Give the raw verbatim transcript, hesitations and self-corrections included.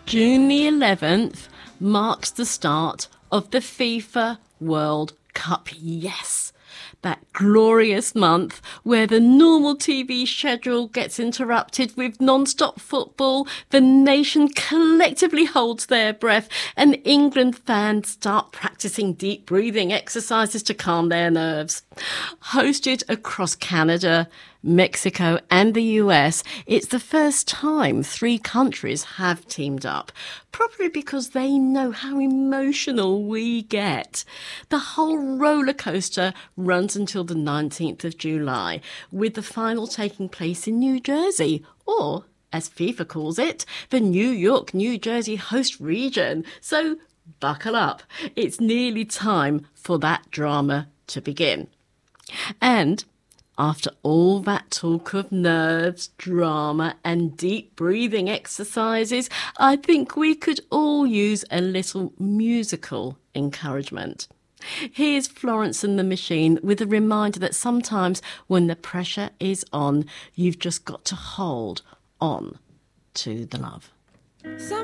June the eleventh marks the start of the FIFA World Cup. Yes, that glorious month where the normal T V schedule gets interrupted with non-stop football, the nation collectively holds their breath, and England fans start practicing deep breathing exercises to calm their nerves. Hosted across Canada, Mexico and the U S, it's the first time three countries have teamed up, probably because they know how emotional we get. The whole roller coaster runs until the nineteenth of July, with the final taking place in New Jersey, or, as FIFA calls it, the New York, New Jersey host region. So buckle up. It's nearly time for that drama to begin. And after all that talk of nerves, drama and deep breathing exercises, I think we could all use a little musical encouragement. Here's Florence and the Machine with a reminder that sometimes when the pressure is on, you've just got to hold on to the love. Some